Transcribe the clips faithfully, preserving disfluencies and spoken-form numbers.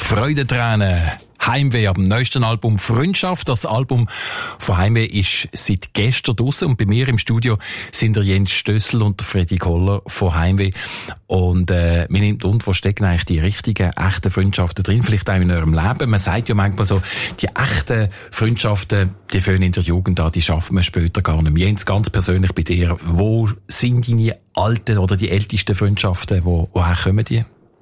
Freudentränen. Heimweh ab dem neuesten Album Freundschaft. Das Album von Heimweh ist seit gestern draussen und bei mir im Studio sind der Jens Stössel und der Freddy Koller von Heimweh. Und äh, mir nimmt und wo stecken eigentlich die richtigen, echten Freundschaften drin, vielleicht auch in eurem Leben. Man sagt ja manchmal so, die echten Freundschaften, die fangen in der Jugend an, die schaffen wir später gar nicht mehr. Jens, ganz persönlich bei dir, wo sind deine alten oder die ältesten Freundschaften, wo, woher kommen die?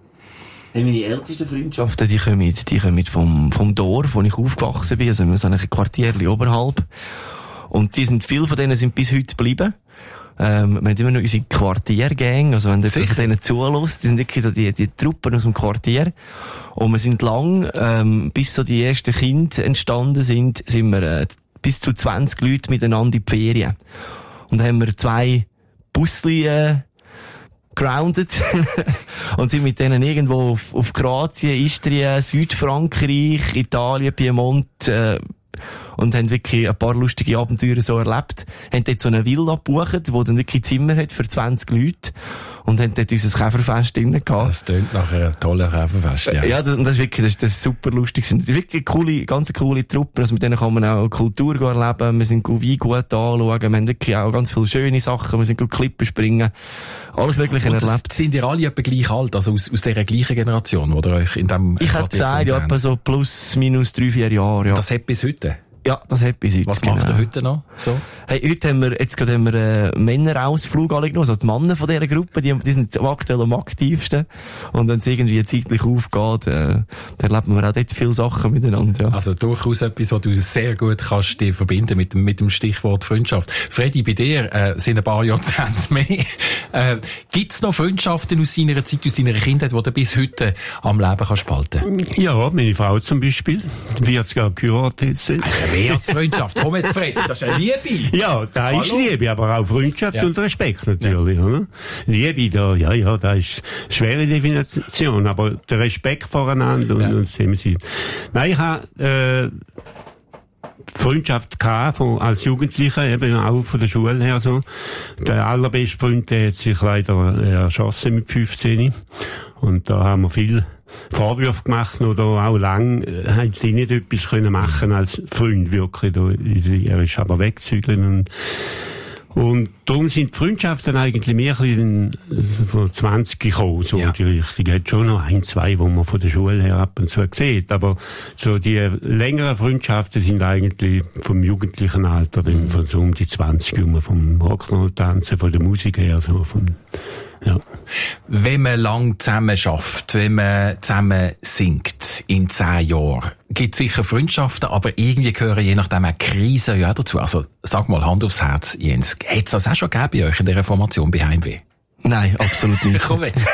Meine ältesten Freundschaften, die kommen, die kommen vom, vom Dorf, wo ich aufgewachsen bin, also wir sind ein Quartierchen oberhalb. Und die sind, viele von denen sind bis heute geblieben. Ähm, wir haben immer noch unsere Quartiergang, also wenn ihr von denen zulässt, die sind wirklich so die, die Truppen aus dem Quartier. Und wir sind lang, ähm, bis so die ersten Kinder entstanden sind, sind wir, äh, bis zu zwanzig Leute miteinander in die Ferien. Und dann haben wir zwei Busli, äh, grounded und sind mit denen irgendwo auf, auf Kroatien, Istrien, Südfrankreich, Italien, Piemont äh, und haben wirklich ein paar lustige Abenteuer so erlebt. Haben dort so eine Villa gebucht, wo dann wirklich Zimmer hat für zwanzig Leute und haben dort unser Käferfest drin gehabt. Das klingt nach einem tollen Käferfest, ja. Ja, das, das ist wirklich, das ist, das ist super lustig. Das ist wirklich coole, ganz coole Truppen. Also mit denen kann man auch Kultur erleben. Wir sind gut Wein gut anschauen. Wir haben wirklich auch ganz viele schöne Sachen. Wir sind gut Klippen springen. Alles Mögliche und erlebt. Sind ihr alle etwa gleich alt? Also aus, aus dieser gleichen Generation, oder euch in dem Ich hätte gesagt, ja, etwa so plus, minus drei, vier Jahre, ja. Das hat bis heute? Ja, das hat bis heute. Was macht genau. ihr heute noch? So? Hey, heute haben wir, jetzt gerade haben wir, äh, Männerausflug alle genommen, also die Männer von dieser Gruppe, die, die sind aktuell am aktivsten. Und wenn es irgendwie zeitlich aufgeht, äh, dann erleben wir auch dort viele Sachen miteinander, ja. Also durchaus etwas, was du sehr gut kannst dir verbinden mit dem, mit dem Stichwort Freundschaft. Freddy, bei dir, äh, sind ein paar Jahrzehnte mehr. Äh, gibt's noch Freundschaften aus deiner Zeit, aus deiner Kindheit, die du bis heute am Leben kannst behalten? Ja, meine Frau zum Beispiel. vierzig Jahre geheiratet sind. Mehr als Freundschaft. Komm jetzt, Freddy, das ist eine Liebe. Ja, da ist Liebe, aber auch Freundschaft ja. Und Respekt natürlich. Ja. Oder? Liebe, da, ja, ja, da ist eine schwere Definition, aber der Respekt voreinander und, ja. Und sehen Sie. Nein, ich habe äh, Freundschaft gehabt, von, als Jugendlicher, eben auch von der Schule her so. Der allerbeste Freund, der hat sich leider erschossen mit fünfzehn. Und da haben wir viel Vorwürfe gemacht oder auch lang äh, haben sie nicht etwas können machen als Freund wirklich. Da, er ist aber weggezügelt und und darum sind die Freundschaften eigentlich mehr ein bisschen von zwanzig gekommen, so ja. Die Richtung. Hat schon noch ein, zwei, wo man von der Schule her ab und zu sieht, aber so die längeren Freundschaften sind eigentlich vom jugendlichen Alter, dann von so um die zwanzig, vom Rock'n'Roll-Tanzen, von der Musik her, so vom, ja. Wenn man lang zusammen schafft, wenn man zusammen singt in zehn Jahren, gibt es sicher Freundschaften, aber irgendwie gehören je nachdem auch Krisen ja auch dazu. Also sag mal, Hand aufs Herz, Jens, hat es das auch schon gegeben bei euch in dieser Formation bei Heimweh? Nein, absolut nicht. Komm jetzt.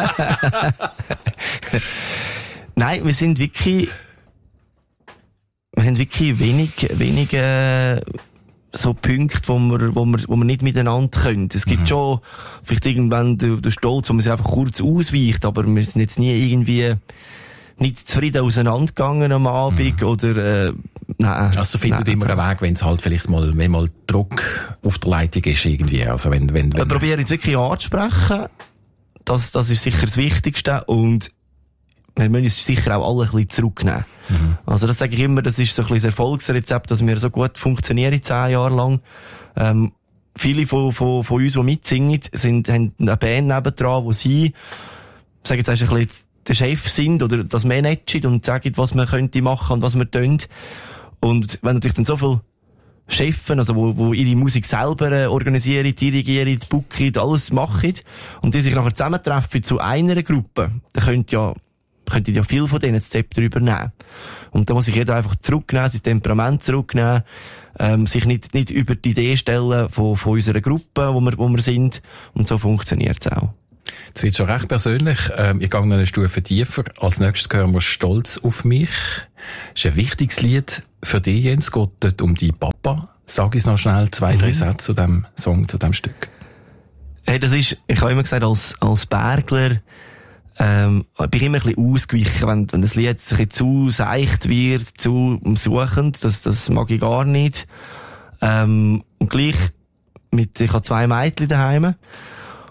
Nein, wir sind wirklich, wir haben wirklich wenig, wenig, äh, so Punkte, wo wir, wo wir, wo wir nicht miteinander können. Es gibt mhm. schon, vielleicht irgendwann der, der Stolz, wo man sich einfach kurz ausweicht, aber wir sind jetzt nie irgendwie nicht zufrieden auseinandergegangen am Abend, mhm. oder, äh, nein. Also findet nein, immer einen Weg, wenn es halt vielleicht mal, wenn mal Druck auf der Leitung ist irgendwie, also wenn, wenn, wenn. Wir probieren jetzt wirklich anzusprechen. Das, das ist sicher das Wichtigste und wir müssen uns sicher auch alle ein bisschen zurücknehmen. Mhm. Also das sage ich immer, das ist so ein bisschen das Erfolgsrezept, dass wir so gut funktionieren zehn Jahre lang. Ähm, viele von, von, von uns, die mitsingen, sind, haben eine Band nebendran, wo sie, sagen jetzt ein bisschen der Chef sind oder das managen und sagen, was man könnte machen und was wir tun. Und wenn natürlich dann so viele Chefen, also wo, wo ihre Musik selber organisieren, dirigieren, booken, alles machen und die sich nachher zusammentreffen zu einer Gruppe, dann könnt ja könnte ja viel von denen das Zepter übernehmen. Und da muss sich jeder einfach zurücknehmen, sein Temperament zurücknehmen, ähm, sich nicht, nicht über die Idee stellen von, von unserer Gruppe, wo wir, wo wir sind. Und so funktioniert es auch. Jetzt wird schon recht persönlich. Ähm, ich gehe noch eine Stufe tiefer. Als nächstes hören wir «Stolz auf mich». Das ist ein wichtiges Lied für dich, Jens. Es geht dort um die Papa. Sag uns noch schnell zwei, drei mhm. Sätze zu dem Song, zu dem Stück. Hey, das ist, ich habe immer gesagt, als, als Bergler, Ähm, bin ich immer ein bisschen ausgewichen, wenn, wenn das Lied sich zu seicht wird, zu umsuchend, das, das mag ich gar nicht. Ähm, und gleich mit, ich habe zwei Mädchen daheim.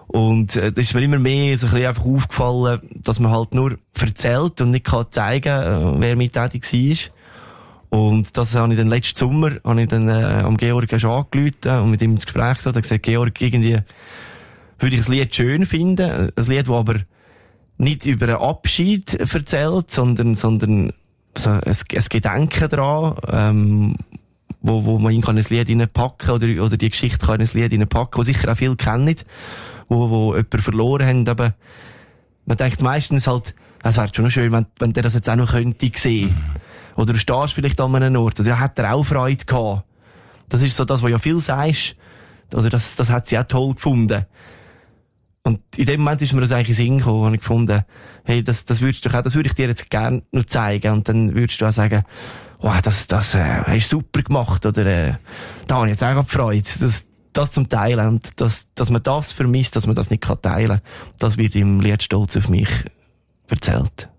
Und äh, das ist mir immer mehr so ein bisschen einfach aufgefallen, dass man halt nur erzählt und nicht kann zeigen, äh, wer mittätig war. Und das habe ich dann letzten Sommer, habe ich dann äh, am Georg schon angerufen und mit ihm ins Gespräch gesagt, er gesagt, Georg, irgendwie würde ich das Lied schön finden, ein Lied, das aber nicht über einen Abschied erzählt, sondern, sondern so ein, ein Gedenken daran, ähm, wo, wo man ihn kann ein Lied reinpacken oder, oder die Geschichte kann in ein Lied reinpacken, wo sicher auch viele kennen, wo, wo jemanden verloren haben, aber man denkt meistens halt, es wäre schon noch schön, wenn, wenn der das jetzt auch noch könnte sehen. Mhm. Oder du stehst vielleicht an einem Ort, oder hat er auch Freude gehabt. Das ist so das, was ja viel sagst, oder das, das hat sie auch toll gefunden. Und in dem Moment ist mir das eigentlich in den Sinn gekommen, und ich gefunden, hey, das, das würdest du auch, das würde ich dir jetzt gerne noch zeigen, und dann würdest du auch sagen, wow, das, das, äh, hast du super gemacht, oder, äh, da habe ich jetzt auch Freude, das, das zum Teilen, und dass, dass man das vermisst, dass man das nicht kann teilen, das wird im Lied Stolz auf mich erzählt.